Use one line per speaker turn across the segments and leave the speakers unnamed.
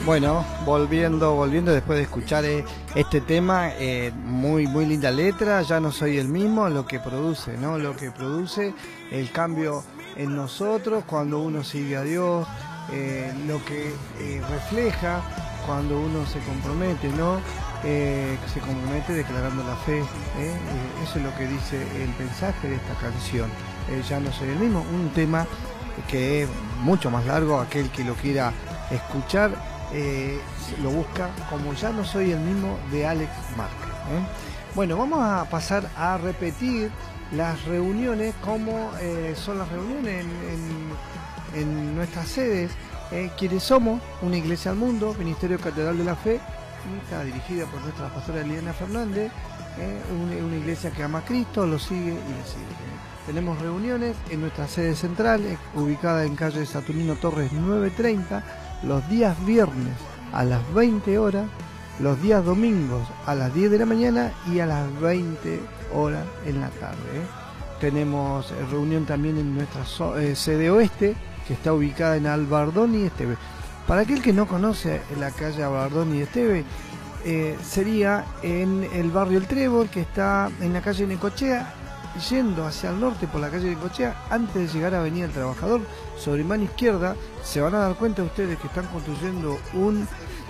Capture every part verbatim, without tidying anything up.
Bueno, volviendo, volviendo después de escuchar eh, este tema, eh, muy, muy linda letra, ya no soy el mismo, lo que produce, ¿no? Lo que produce el cambio en nosotros cuando uno sigue a Dios, eh, lo que eh, refleja cuando uno se compromete, ¿no? Eh, se compromete declarando la fe, ¿eh? Eh, eso es lo que dice el mensaje de esta canción. Eh, ya no soy el mismo, un tema que es mucho más largo, aquel que lo quiera escuchar. Eh, lo busca como Ya no soy el mismo, de Alex Marca, ¿eh? Bueno, vamos a pasar a repetir las reuniones, como eh, son las reuniones en, en, en nuestras sedes, eh, quienes somos una iglesia al mundo, Ministerio Catedral de la Fe, y está dirigida por nuestra pastora Eliana Fernández, eh, una, una iglesia que ama a Cristo, lo sigue y le sigue. Tenemos reuniones en nuestra sede central, eh, ubicada en calle Saturnino Torres nueve treinta, los días viernes a las veinte horas, los días domingos a las diez de la mañana y a las veinte horas en la tarde, ¿eh? Tenemos reunión también en nuestra so eh, sede oeste, que está ubicada en Albardón y Esteve. Para aquel que no conoce la calle Albardón y Esteve, eh, sería en el barrio El Trébol, que está en la calle Necochea, yendo hacia el norte por la calle de Necochea, antes de llegar a Avenida El Trabajador, sobre mano izquierda, se van a dar cuenta ustedes que están construyendo un,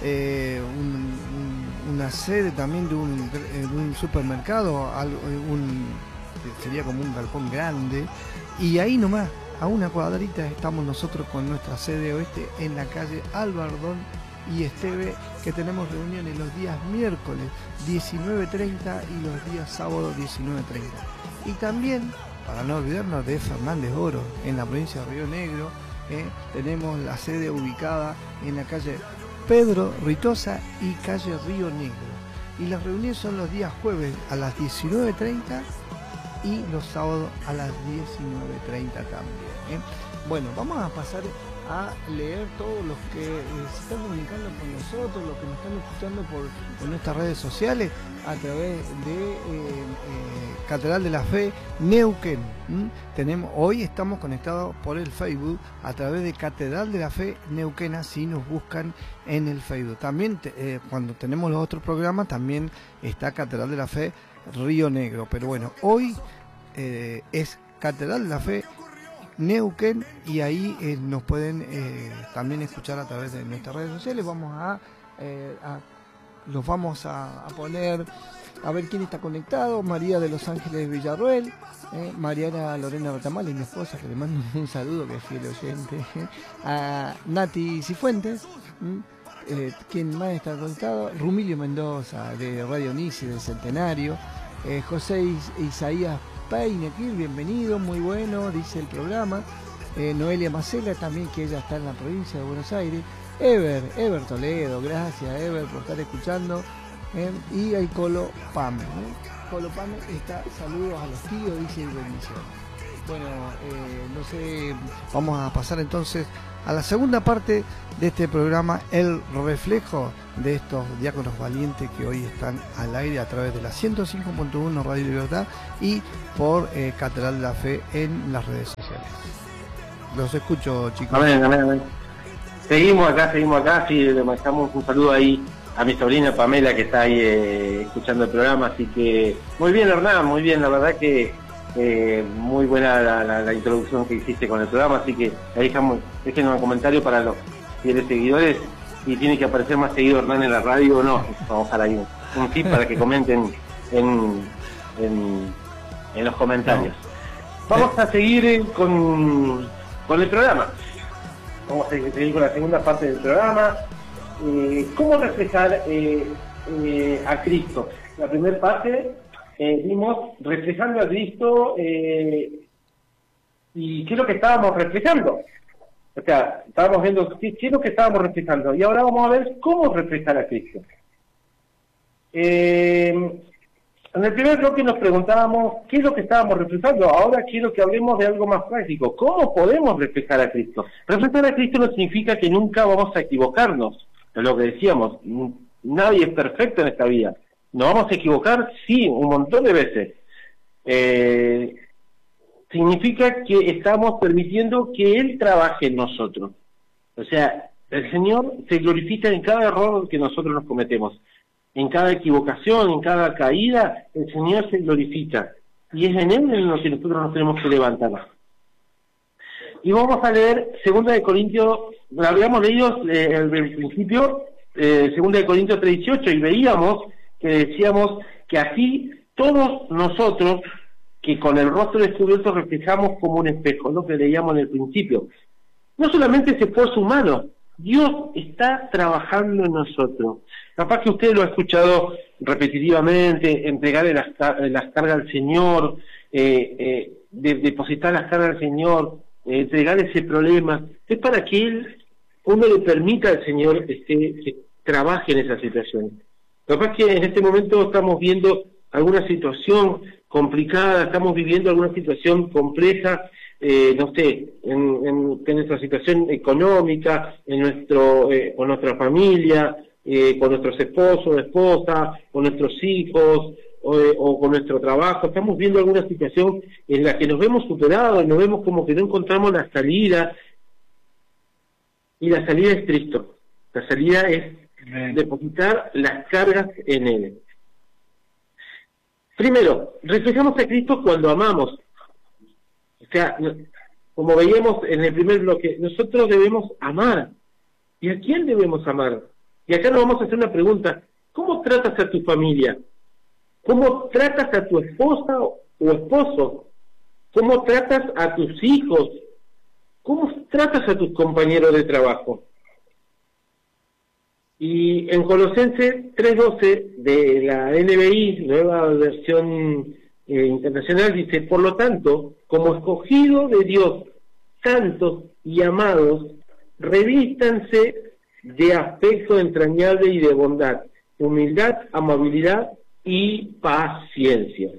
eh, un, un una sede también de un, de un supermercado, algo, un, sería como un galpón grande, y ahí nomás, a una cuadrita, estamos nosotros con nuestra sede oeste en la calle Albardón y Esteve, que tenemos reuniones los días miércoles diecinueve treinta y los días sábados diecinueve treinta. Y también, para no olvidarnos de Fernández Oro, en la provincia de Río Negro, eh, tenemos la sede ubicada en la calle Pedro Ritosa y calle Río Negro. Y las reuniones son los días jueves a las diecinueve treinta y los sábados a las diecinueve treinta también, ¿eh? Bueno, vamos a pasar a leer todos los que eh, se están comunicando con nosotros, los que nos están escuchando por, por nuestras redes sociales a través de eh, eh, Catedral de la Fe Neuquén. ¿Mm? Tenemos, hoy estamos conectados por el Facebook a través de Catedral de la Fe Neuquén, así nos buscan en el Facebook. También te, eh, cuando tenemos los otros programas también está Catedral de la Fe Río Negro, pero bueno, hoy eh, es Catedral de la Fe Neuquén, y ahí eh, nos pueden eh, también escuchar a través de nuestras redes sociales. Vamos a, eh, a los vamos a, a poner a ver quién está conectado. María de Los Ángeles Villarruel, eh, Mariana Lorena Ratamales, mi esposa, que le mando un saludo, que es fiel oyente, eh, a Nati Cifuentes, eh, ¿quién más está conectado? Rumilio Mendoza, de Radio Nisi, del Centenario, eh, José Is Isaías Peinequil, bienvenido, muy bueno, dice el programa. eh, Noelia Macela también, que ella está en la provincia de Buenos Aires. Ever, Ever Toledo, gracias Ever por estar escuchando. eh, y el Colo Pame, ¿no? Colo Pame está, saludos a los tíos, dice, y bendiciones. Bueno, eh, no sé, vamos a pasar entonces a la segunda parte de este programa, el reflejo de estos diáconos valientes que hoy están al aire a través de la ciento cinco punto uno Radio Libertad y por eh, Catedral de la Fe en las redes sociales. Los escucho, chicos.
Amén, amén, amén. Seguimos acá, seguimos acá, sí, le mandamos un saludo ahí a mi sobrina Pamela, que está ahí eh, escuchando el programa, así que muy bien, Hernán, muy bien, la verdad que eh, muy buena la, la, la introducción que hiciste con el programa, así que ahí dejamos, déjenos un comentario para los fieles seguidores, si tiene que aparecer más seguido Hernán en la radio o no, vamos a dejar ahí un, un tip para que comenten en, en, en los comentarios. Vamos a seguir eh, con, con el programa, vamos a seguir con la segunda parte del programa. Eh, ¿Cómo reflejar eh, eh, a Cristo? La primera parte eh, vimos reflejando a Cristo, eh, y qué es lo que estábamos reflejando. O sea, estábamos viendo qué, qué es lo que estábamos reflejando, y ahora vamos a ver cómo reflejar a Cristo. Eh, en el primer bloque nos preguntábamos qué es lo que estábamos reflejando. Ahora quiero que hablemos de algo más práctico. ¿Cómo podemos reflejar a Cristo? Reflejar a Cristo no significa que nunca vamos a equivocarnos. Es lo que decíamos, nadie es perfecto en esta vida. ¿Nos vamos a equivocar? Sí, un montón de veces. Eh, significa que estamos permitiendo que Él trabaje en nosotros. O sea, El Señor se glorifica en cada error que nosotros nos cometemos. En cada equivocación, en cada caída, el Señor se glorifica. Y es en Él en lo que nosotros nos tenemos que levantar. Y vamos a leer segunda de Corintios, lo habíamos leído eh, al principio, eh, segunda de Corintios tres dieciocho, y veíamos que decíamos que así todos nosotros, que con el rostro descubierto reflejamos como un espejo, lo que leíamos en el principio. No solamente ese esfuerzo humano, Dios está trabajando en nosotros. Capaz que usted lo ha escuchado repetitivamente, entregarle las, las cargas al Señor, eh, eh, de, depositar las cargas al Señor, eh, entregar ese problema. Es para que Él, uno le permita al Señor este, que trabaje en esa situación. Capaz que en este momento estamos viendo alguna situación complicada, estamos viviendo alguna situación compleja, Eh, no sé, en, en, en nuestra situación económica, en nuestro, eh, con nuestra familia, eh, con nuestros esposos, esposas, con nuestros hijos, o, eh, o con nuestro trabajo. Estamos viendo alguna situación en la que nos vemos superados, nos vemos como que no encontramos la salida, y la salida es Cristo. La salida es Amén. Depositar las cargas en Él. Primero, reflejamos a Cristo cuando amamos. O sea, como veíamos en el primer bloque, nosotros debemos amar. ¿Y a quién debemos amar? Y acá nos vamos a hacer una pregunta. ¿Cómo tratas a tu familia? ¿Cómo tratas a tu esposa o esposo? ¿Cómo tratas a tus hijos? ¿Cómo tratas a tus compañeros de trabajo? Y en Colosenses tres doce de la N B I, nueva versión eh, internacional, dice: por lo tanto, como escogidos de Dios, santos y amados, revístanse de afecto entrañable y de bondad, humildad, amabilidad y paciencia.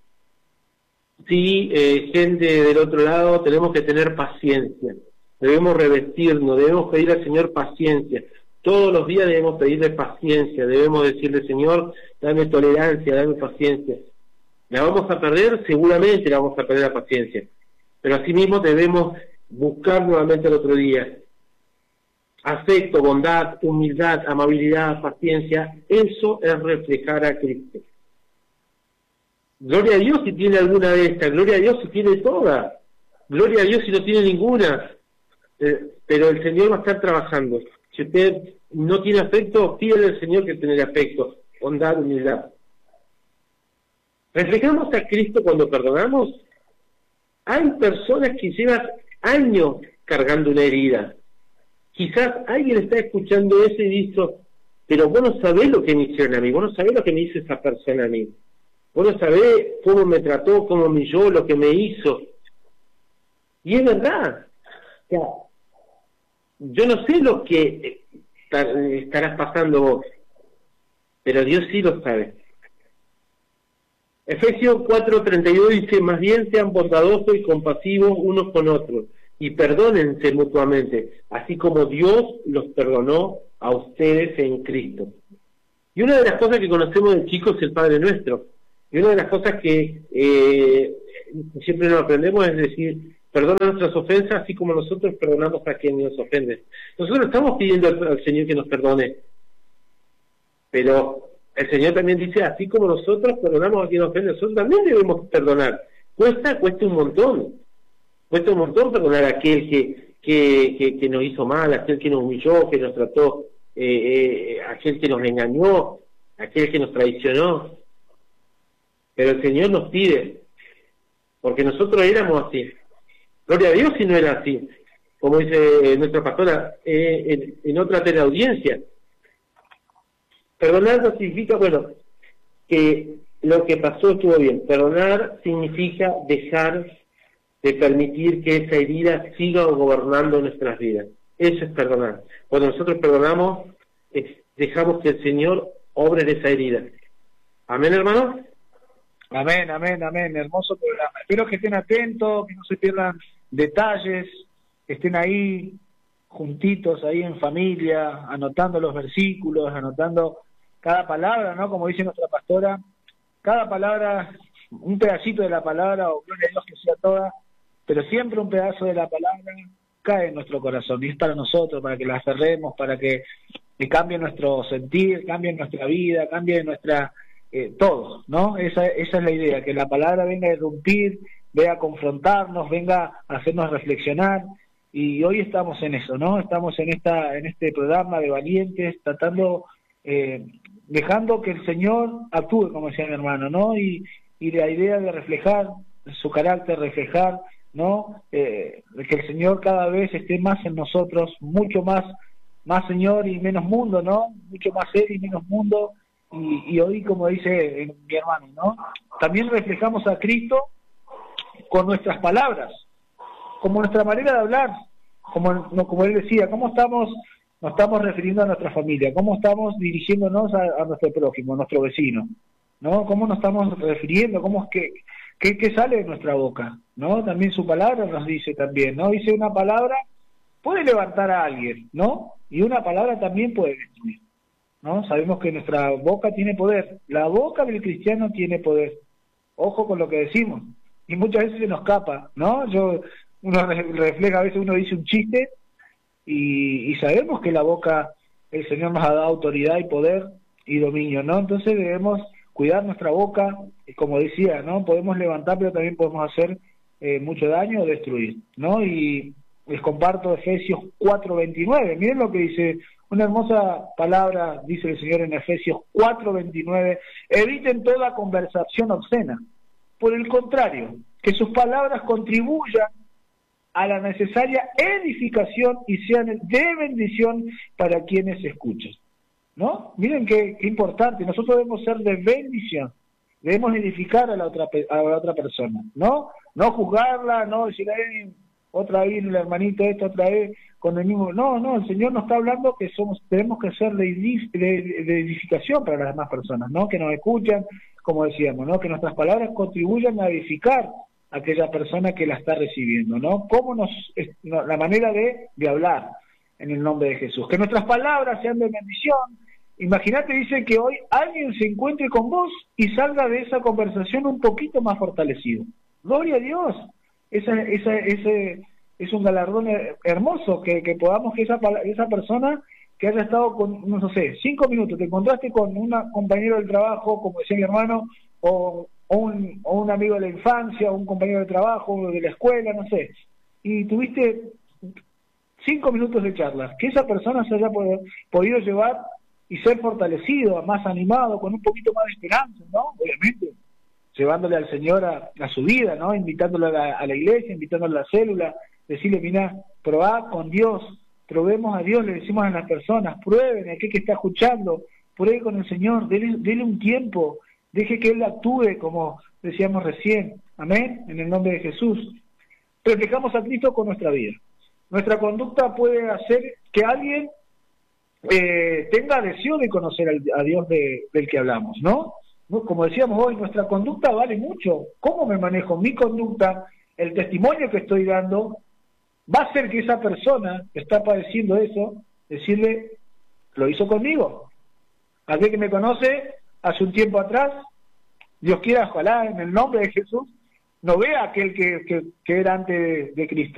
Sí, eh, gente del otro lado, tenemos que tener paciencia, debemos revestirnos, debemos pedir al Señor paciencia. Todos los días debemos pedirle paciencia, debemos decirle: Señor, dame tolerancia, dame paciencia. ¿La vamos a perder? Seguramente la vamos a perder la paciencia. Pero asimismo debemos buscar nuevamente el otro día. Afecto, bondad, humildad, amabilidad, paciencia, eso es reflejar a Cristo. Gloria a Dios si tiene alguna de estas, gloria a Dios si tiene todas, gloria a Dios si no tiene ninguna. Eh, pero el Señor va a estar trabajando. Si usted no tiene afecto, pídele al Señor que tenga afecto, bondad, humildad. ¿Reflejamos a Cristo cuando perdonamos? Hay personas que llevan años cargando una herida. Quizás alguien está escuchando eso y dice: pero vos no sabés lo que me hicieron a mí, vos no sabés lo que me hizo esa persona a mí. Vos no sabés cómo me trató, cómo me humilló, lo que me hizo. Y es verdad. O sea, yo no sé lo que estarás pasando vos, pero Dios sí lo sabe. Efesios cuatro treinta y dos dice: más bien sean bondadosos y compasivos unos con otros, y perdónense mutuamente, así como Dios los perdonó a ustedes en Cristo. Y una de las cosas que conocemos de chicos es el Padre Nuestro. Y una de las cosas que eh, siempre nos aprendemos es decir: perdona nuestras ofensas, así como nosotros perdonamos a quien nos ofende. Nosotros estamos pidiendo al, al Señor que nos perdone, pero el Señor también dice: así como nosotros perdonamos a quien nos ofende, nosotros también debemos perdonar. Cuesta, cuesta un montón. Cuesta un montón perdonar a aquel que, que, que, que nos hizo mal, a aquel que nos humilló, que nos trató, eh, eh, a aquel que nos engañó, a aquel que nos traicionó. Pero el Señor nos pide, porque nosotros éramos así. Gloria a Dios si no era así. Como dice nuestra pastora eh, en, en otra teleaudiencia. Perdonar no significa, bueno, que lo que pasó estuvo bien. Perdonar significa dejar de permitir que esa herida siga gobernando nuestras vidas. Eso es perdonar. Cuando nosotros perdonamos, es, dejamos que el Señor obre en esa herida. ¿Amén, hermano?
Amén, amén, amén. Hermoso programa. Espero que estén atentos, que no se pierdan detalles, que estén ahí juntitos, ahí en familia, anotando los versículos, anotando cada palabra, ¿no? Como dice nuestra pastora, cada palabra, un pedacito de la palabra, o gloria a Dios que sea toda, pero siempre un pedazo de la palabra cae en nuestro corazón y es para nosotros, para que la aferremos, para que, que cambie nuestro sentir, cambie nuestra vida, cambie nuestra... Eh, todo, ¿no? Esa, esa es la idea, que la palabra venga a irrumpir, venga a confrontarnos, venga a hacernos reflexionar, y hoy estamos en eso, ¿no? Estamos en esta en este programa de valientes, tratando, eh, dejando que el Señor actúe, como decía mi hermano, ¿no? Y, y la idea de reflejar su carácter, reflejar, ¿no? Eh, que el Señor cada vez esté más en nosotros, mucho más, más Señor y menos mundo, ¿no? Mucho más Él y menos mundo. Y, y hoy, como dice mi hermano, ¿no? También reflejamos a Cristo con nuestras palabras, como nuestra manera de hablar, como, no, como él decía, cómo estamos, nos estamos refiriendo a nuestra familia, cómo estamos dirigiéndonos a, a nuestro prójimo, a nuestro vecino, ¿no? Cómo nos estamos refiriendo, cómo es que, que, que sale de nuestra boca, ¿no? También su palabra nos dice también, ¿no? Dice una palabra puede levantar a alguien, ¿no? Y una palabra también puede destruir, ¿no? Sabemos que nuestra boca tiene poder, la boca del cristiano tiene poder, ojo con lo que decimos, y muchas veces se nos escapa, ¿no? Yo, uno refleja, a veces uno dice un chiste, y, y sabemos que la boca, el Señor nos ha dado autoridad y poder y dominio, ¿no? Entonces debemos cuidar nuestra boca, y como decía, ¿no? Podemos levantar, pero también podemos hacer eh, mucho daño o destruir, ¿no? Y les comparto Efesios cuatro veintinueve, miren lo que dice. Una hermosa palabra, dice el Señor en Efesios cuatro veintinueve, eviten toda conversación obscena. Por el contrario, que sus palabras contribuyan a la necesaria edificación y sean de bendición para quienes escuchan, ¿no? Miren qué, qué importante, nosotros debemos ser de bendición, debemos edificar a la otra, a la otra persona, ¿no? No juzgarla, no decir, hey, otra vez el hermanito esto, otra vez con el mismo... No, no, el Señor nos está hablando que somos tenemos que ser de, de, de edificación para las demás personas, ¿no? Que nos escuchan, como decíamos, ¿no? Que nuestras palabras contribuyan a edificar a aquella persona que la está recibiendo, ¿no? Cómo nos... la manera de, de hablar en el nombre de Jesús. Que nuestras palabras sean de bendición. Imagínate, dice que hoy alguien se encuentre con vos y salga de esa conversación un poquito más fortalecido. Gloria a Dios. Esa, esa, ese es un galardón hermoso, que, que podamos que esa, esa persona que haya estado con, no sé, cinco minutos, te encontraste con un compañero del trabajo, como decía mi hermano, o, o, un, o un amigo de la infancia, o un compañero de trabajo, de la escuela, no sé, y tuviste cinco minutos de charla, que esa persona se haya podido, podido llevar y ser fortalecido, más animado, con un poquito más de esperanza, ¿no? Obviamente, llevándole al Señor a, a su vida, ¿no? Invitándole a la, a la iglesia, invitándole a la célula, decirle, mira, probá con Dios, probemos a Dios, le decimos a las personas, prueben, a aquel que está escuchando, pruebe con el Señor, dele, dele un tiempo, deje que Él actúe, como decíamos recién, amén, en el nombre de Jesús. Reflejamos a Cristo con nuestra vida. Nuestra conducta puede hacer que alguien eh, tenga deseo de conocer al, a Dios de, del que hablamos, ¿no? Como decíamos hoy, nuestra conducta vale mucho. ¿Cómo me manejo? Mi conducta, el testimonio que estoy dando, va a hacer que esa persona que está padeciendo eso, decirle, lo hizo conmigo. Aquel que me conoce hace un tiempo atrás, Dios quiera, ojalá, en el nombre de Jesús, no vea aquel que, que, que era antes de, de Cristo.